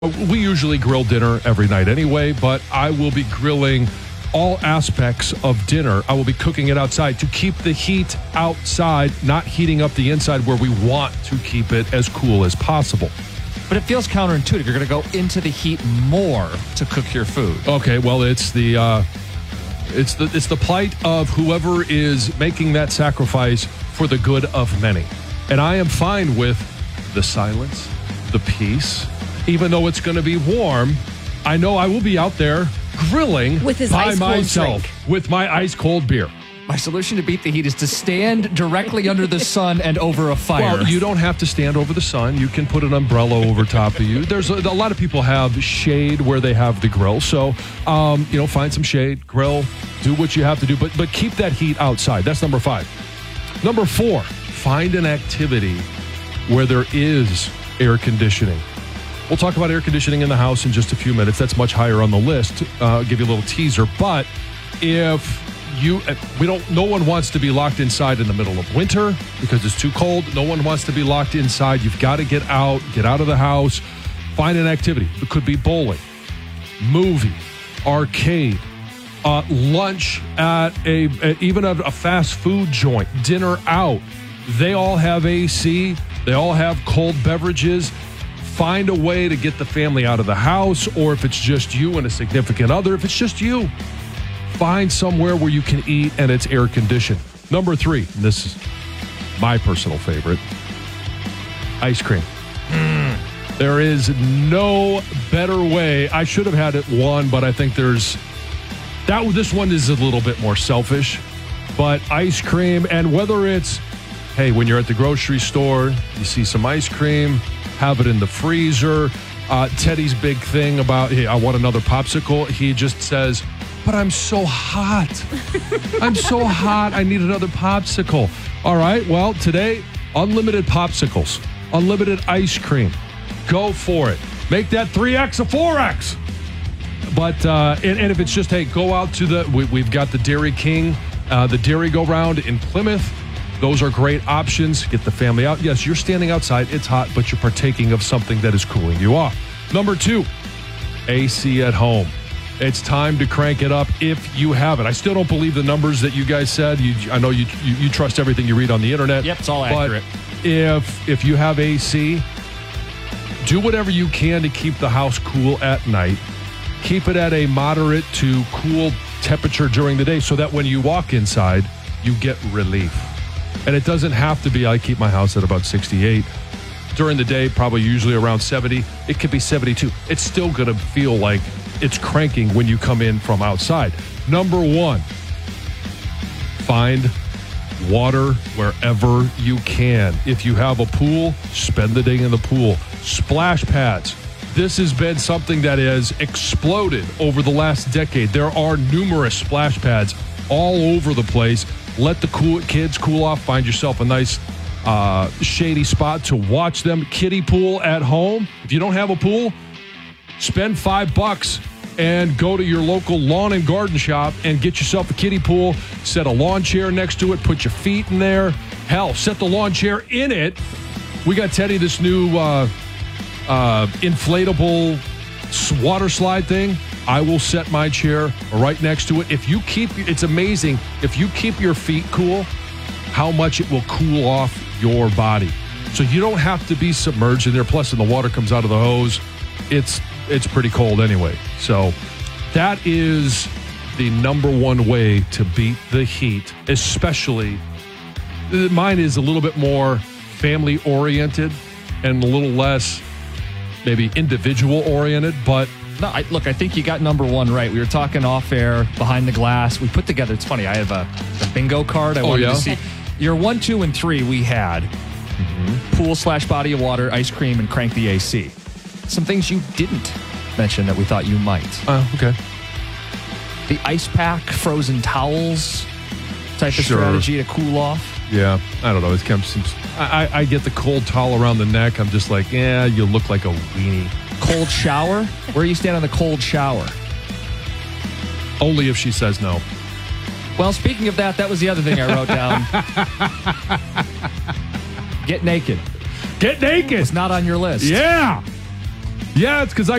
We usually grill dinner every night anyway, but I will be grilling all aspects of dinner. I will be cooking it outside to keep the heat outside, not heating up the inside where we want to keep it as cool as possible. But it feels counterintuitive. You're going to go into the heat more to cook your food. Okay, well, it's the plight of whoever is making that sacrifice for the good of many. And I am fine with the silence, the peace. Even though it's going to be warm, I know I will be out there grilling with his by ice-cold myself drink. with my ice-cold beer. My solution to beat the heat is to stand directly under the sun and over a fire. Well, you don't have to stand over the sun. You can put an umbrella over top of you. There's a lot of people have shade where they have the grill. So, find some shade, grill, do what you have to do. But keep that heat outside. That's number 5. Number 4, find an activity where there is air conditioning. We'll talk about air conditioning in the house in just a few minutes. That's much higher on the list. I'll give you a little teaser. But no one wants to be locked inside in the middle of winter because it's too cold. No one wants to be locked inside. You've got to get out of the house, find an activity. It could be bowling, movie, arcade, lunch at even a fast food joint, dinner out. They all have AC. They all have cold beverages. Find a way to get the family out of the house, or if it's just you and a significant other, if it's just you, find somewhere where you can eat and it's air conditioned. Number 3, and this is my personal favorite, ice cream. There is no better way. I should have had it one, but I think this one is a little bit more selfish. But ice cream, and whether it's, hey, when you're at the grocery store, you see some ice cream, have it in the freezer. Teddy's big thing about, hey, I want another popsicle. He just says, but I'm so hot. I'm so hot. I need another popsicle. All right. Well, today, unlimited popsicles, unlimited ice cream. Go for it. Make that 3X a 4X. But, and if it's just, hey, go out to we've got the Dairy King, the Dairy Go Round in Plymouth. Those are great options. Get the family out. Yes, you're standing outside. It's hot, but you're partaking of something that is cooling you off. Number 2, AC at home. It's time to crank it up if you have it. I still don't believe the numbers that you guys said. I know you trust everything you read on the internet. Yep, it's all accurate. But if you have AC, do whatever you can to keep the house cool at night. Keep it at a moderate to cool temperature during the day so that when you walk inside, you get relief. And it doesn't have to be, I keep my house at about 68. During the day, probably usually around 70. It could be 72. It's still going to feel like it's cranking when you come in from outside. Number 1, find water wherever you can. If you have a pool, spend the day in the pool. Splash pads. This has been something that has exploded over the last decade. There are numerous splash pads all over the place. Let the kids cool off. Find yourself a nice shady spot to watch them. Kiddie pool at home. If you don't have a pool, spend $5 and go to your local lawn and garden shop and get yourself a kiddie pool. Set a lawn chair next to it. Put your feet in there. Hell, set the lawn chair in it. We got Teddy this new inflatable water slide thing. I will set my chair right next to it. It's amazing, if you keep your feet cool, how much it will cool off your body. So you don't have to be submerged in there. Plus, when the water comes out of the hose, it's pretty cold anyway. So that is the number 1 way to beat the heat, especially, mine is a little bit more family-oriented and a little less maybe individual-oriented, but No, I think you got number 1 right. We were talking off air, behind the glass. We put together, it's funny, I have a bingo card. I wanted to see. Your 1, 2, and 3 we had. Pool/body of water, ice cream, and crank the AC. Some things you didn't mention that we thought you might. Okay. The ice pack, frozen towels type of strategy to cool off. Yeah, I don't know. It comes. I get the cold towel around the neck. I'm just like, yeah, you look like a weenie. Cold shower? Where you stand on the cold shower? Only if she says no. Well, speaking of that was the other thing I wrote down. Get naked. Get naked. It's not on your list. Yeah. Yeah, it's because I